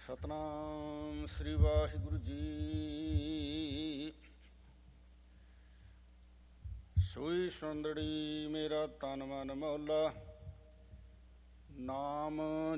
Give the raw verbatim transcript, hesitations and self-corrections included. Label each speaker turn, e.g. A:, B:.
A: ਸਤਨਾਮ ਸ੍ਰੀ ਵਾਹਿਗੁਰੂ ਜੀ। ਸੋਈ ਸੁੰਦੜੀ ਮੇਰਾ ਤਨ ਮਨ ਮੌਲਾ, ਨਾਮ